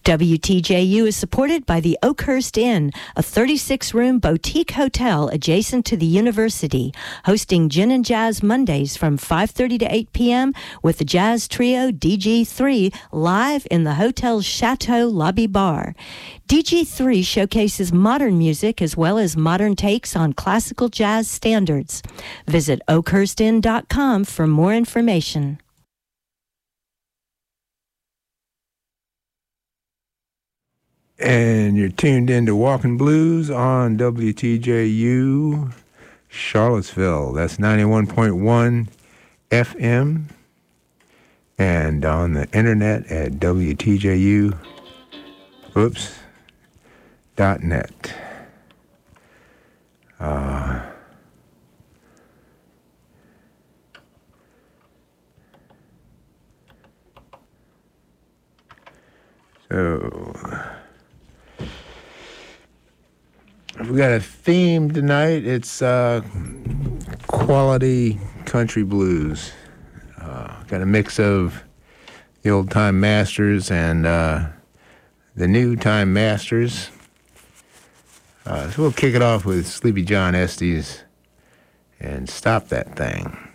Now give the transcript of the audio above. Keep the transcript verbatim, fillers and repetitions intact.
W T J U is supported by the Oakhurst Inn, a thirty-six room boutique hotel adjacent to the university, hosting Gin and Jazz Mondays from five thirty to eight p.m. with the jazz trio D G three live in the hotel's Chateau Lobby Bar. D G three showcases modern music as well as modern takes on classical jazz standards. Visit oakhurst inn dot com for more information. And you're tuned in to Walking Blues on W T J U Charlottesville. That's ninety-one point one F M. And on the internet at W T J U, whoops, dot net. Uh, so... we got a theme tonight. It's uh, quality country blues. Uh, got a mix of the old-time masters and uh, the new-time masters. Uh, so we'll kick it off with Sleepy John Estes and Stop That Thing.